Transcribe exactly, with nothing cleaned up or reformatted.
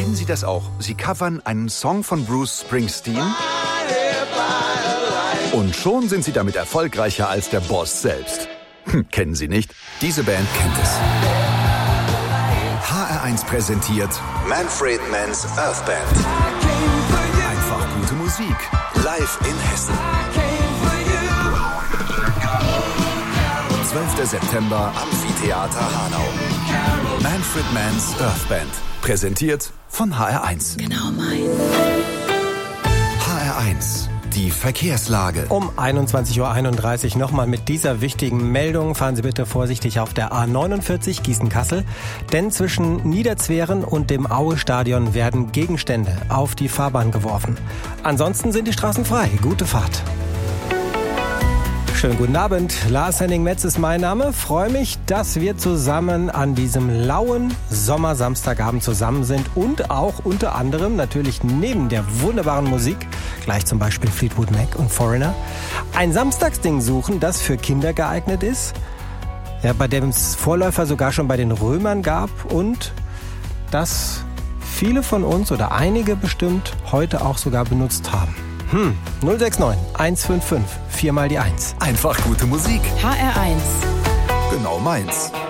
Kennen Sie das auch? Sie covern einen Song von Bruce Springsteen und schon sind Sie damit erfolgreicher als der Boss selbst. Hm, kennen Sie nicht? Diese Band kennt es. H R eins präsentiert Manfred Mann's Earth Band. Einfach gute Musik. Live in Hessen. zwölfter September, Amphitheater Hanau. Manfred Mann's Earth Band. Präsentiert von H R eins. Genau mein. H R eins. Die Verkehrslage. Um einundzwanzig Uhr einunddreißig nochmal mit dieser wichtigen Meldung. Fahren Sie bitte vorsichtig auf der A neunundvierzig Gießen-Kassel. Denn zwischen Niederzweren und dem Aue-Stadion werden Gegenstände auf die Fahrbahn geworfen. Ansonsten sind die Straßen frei. Gute Fahrt. Schönen guten Abend. Lars Henning Metz ist mein Name. Freue mich, dass wir zusammen an diesem lauen Sommersamstagabend zusammen sind und auch unter anderem natürlich neben der wunderbaren Musik, gleich zum Beispiel Fleetwood Mac und Foreigner, ein Samstagsding suchen, das für Kinder geeignet ist, ja, bei dem es Vorläufer sogar schon bei den Römern gab und das viele von uns oder einige bestimmt heute auch sogar benutzt haben. Hm, null sechs neun eins fünf fünf vier mal die eins. Einfach gute Musik. H R eins. Genau meins.